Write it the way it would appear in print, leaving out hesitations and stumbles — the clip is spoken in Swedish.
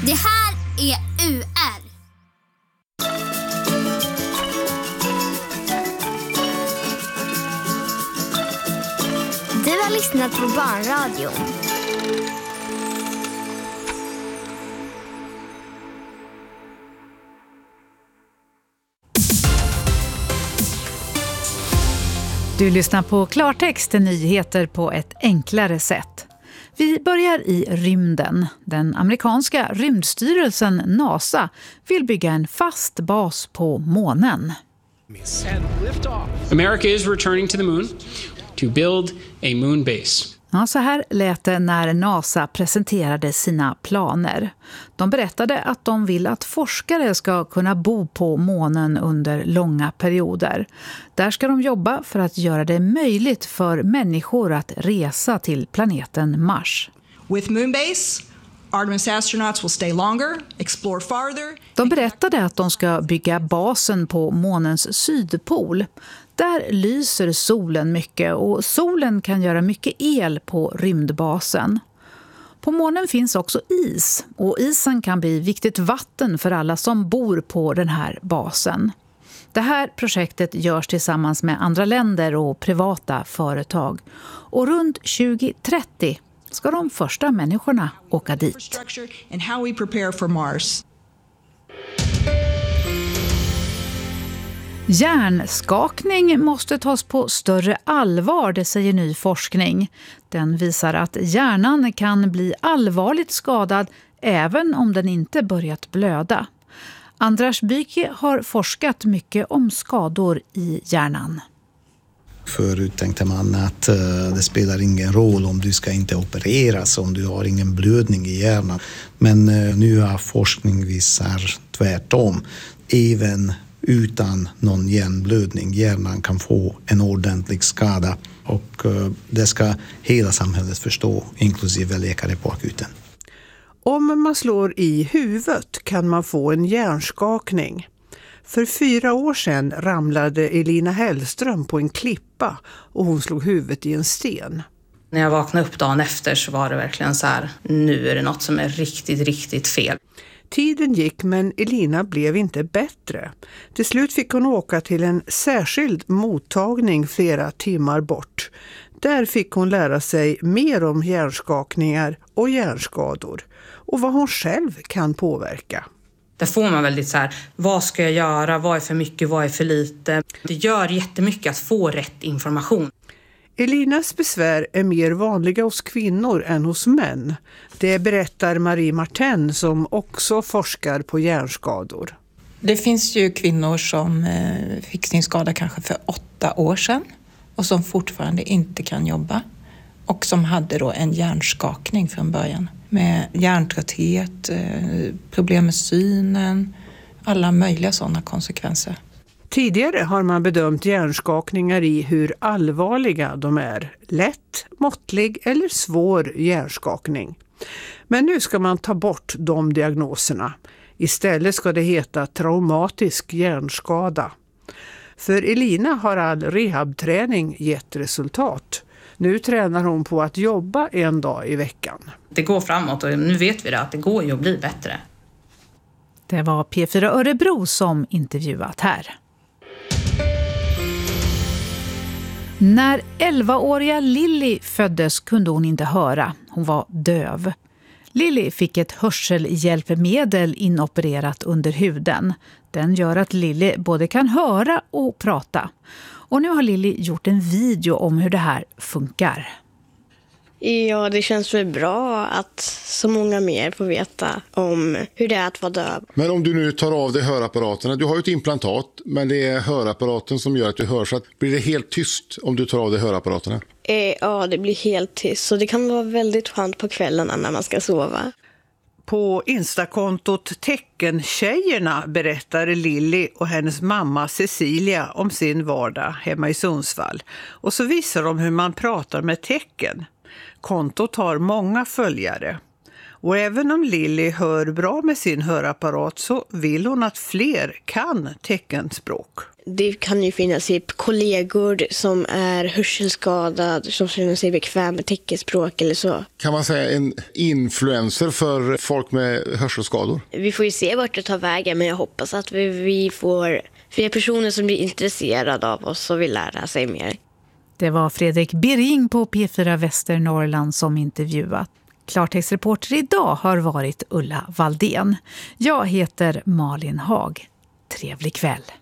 Det här är UR. Du har lyssnat på Barnradion. Du lyssnar på Klartext, nyheter på ett enklare sätt. Vi börjar i rymden. Den amerikanska rymdstyrelsen NASA vill bygga en fast bas på månen. America is returning to the moon to build a moon base. Ja, så här lät det när NASA presenterade sina planer. De berättade att de vill att forskare ska kunna bo på månen under långa perioder. Där ska de jobba för att göra det möjligt för människor att resa till planeten Mars. With Moonbase, Artemis astronauts will stay longer, explore farther. De berättade att de ska bygga basen på månens sydpol. Där lyser solen mycket och solen kan göra mycket el på rymdbasen. På månen finns också is och isen kan bli viktigt vatten för alla som bor på den här basen. Det här projektet görs tillsammans med andra länder och privata företag. Och runt 2030 ska de första människorna åka dit. Hjärnskakning måste tas på större allvar, det säger ny forskning. Den visar att hjärnan kan bli allvarligt skadad även om den inte börjat blöda. Andras Byke har forskat mycket om skador i hjärnan. Förut tänkte man att det spelar ingen roll om du ska inte opereras, om du har ingen blödning i hjärnan. Men nu har forskning visar tvärtom. Även utan någon hjärnblödning, hjärnan kan få en ordentlig skada. Och det ska hela samhället förstå, inklusive läkare på akuten. Om man slår i huvudet kan man få en hjärnskakning. För 4 år sedan ramlade Elina Hellström på en klippa och hon slog huvudet i en sten. När jag vaknade upp dagen efter så var det verkligen så här, nu är det något som är riktigt, riktigt fel. Tiden gick men Elina blev inte bättre. Till slut fick hon åka till en särskild mottagning flera timmar bort. Där fick hon lära sig mer om hjärnskakningar och hjärnskador och vad hon själv kan påverka. Där får man väldigt så här, vad ska jag göra, vad är för mycket, vad är för lite. Det gör jättemycket att få rätt information. Elinas besvär är mer vanliga hos kvinnor än hos män. Det berättar Marie Martin som också forskar på hjärnskador. Det finns ju kvinnor som fick sin skada kanske för 8 år sedan och som fortfarande inte kan jobba. Och som hade då en hjärnskakning från början med hjärntrötthet, problem med synen, alla möjliga sådana konsekvenser. Tidigare har man bedömt hjärnskakningar i hur allvarliga de är. Lätt, måttlig eller svår hjärnskakning. Men nu ska man ta bort de diagnoserna. Istället ska det heta traumatisk hjärnskada. För Elina har all rehabträning gett resultat. Nu tränar hon på att jobba 1 dag i veckan. Det går framåt och nu vet vi det, att det går ju att bli bättre. Det var P4 Örebro som intervjuat här. När 11-åriga Lilly föddes kunde hon inte höra. Hon var döv. Lilly fick ett hörselhjälpmedel inopererat under huden. Den gör att Lilly både kan höra och prata. Och nu har Lilly gjort en video om hur det här funkar. Ja, det känns väl bra att så många mer får veta om hur det är att vara döv. Men om du nu tar av dig hörapparaterna, du har ju ett implantat, men det är hörapparaten som gör att du hör, så att blir det helt tyst om du tar av dig hörapparaterna? Ja, det blir helt tyst, så det kan vara väldigt skönt på kvällarna när man ska sova. På Instakontot Teckentjejerna berättar Lilly och hennes mamma Cecilia om sin vardag hemma i Sundsvall. Och så visar de hur man pratar med tecken. Kontot har många följare. Och även om Lilly hör bra med sin hörapparat så vill hon att fler kan teckenspråk. Det kan ju finnas kollegor som är hörselskadade, som känner sig bekväm med teckenspråk eller så. Kan man säga en influencer för folk med hörselskador? Vi får ju se vart det tar vägen, men jag hoppas att vi får fler personer som blir intresserade av oss och vill lära sig mer. Det var Fredrik Birring på P4 Västernorrland som intervjuat. Klartextreporter idag har varit Ulla Valdén. Jag heter Malin Hag. Trevlig kväll.